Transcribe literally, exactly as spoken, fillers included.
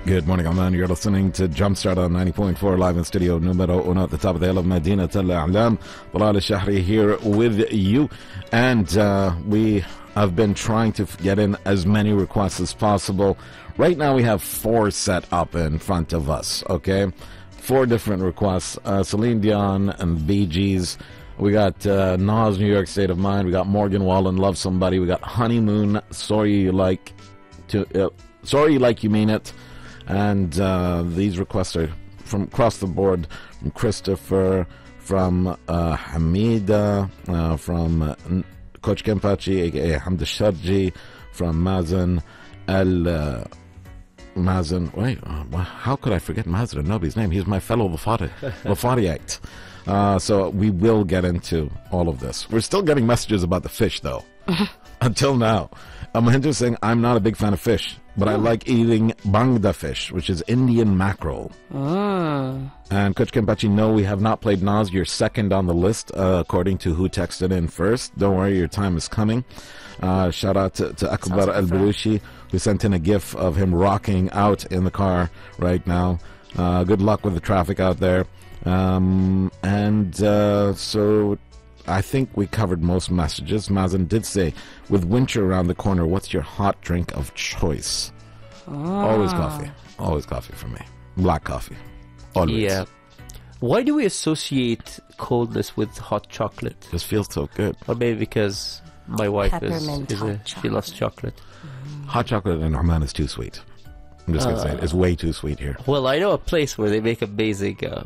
Good morning, Oman. You're listening to Jumpstart on ninety point four live in studio numero uno at the top of the hill of Medina Tel A'lam. Bilal Shahri here with you. And uh, we have been trying to get in as many requests as possible. Right now we have four set up in front of us, okay? Four different requests. Uh, Celine Dion and Bee Gees. We got uh, Nas, New York State of Mind. We got Morgan Wallen, Love Somebody. We got Honeymoon, Sorry You Like to uh, Sorry You Like You Mean It. And uh, these requests are from across the board, from Christopher, from uh, Hamida, uh, from uh, Coach Kempachi, aka Hamd Sharji, from Mazen, El uh, Mazen. Wait, uh, how could I forget Mazen Nobi's name? He's my fellow Lafariite. Uh, so we will get into all of this. We're still getting messages about the fish, though. Until now. I'm saying I'm not a big fan of fish, but oh. I like eating bangda fish, which is Indian mackerel. Ah. And Coach Kempachi, no, we have not played Nas. You're second on the list, uh, according to who texted in first. Don't worry, your time is coming. Uh, shout out to, to Akbar Al-Balushi, who sent in a gif of him rocking out in the car right now. Uh, good luck with the traffic out there. Um, and uh, so... I think we covered most messages. Mazen did say, with winter around the corner, what's your hot drink of choice? Ah. Always coffee. Always coffee for me. Black coffee. Always. Yeah. Why do we associate coldness with hot chocolate? Just feels so good. Or maybe because my wife is, is a, she loves chocolate. Hot chocolate in Oman is too sweet. I'm just going to uh, say it. It's way too sweet here. Well, I know a place where they make amazing uh,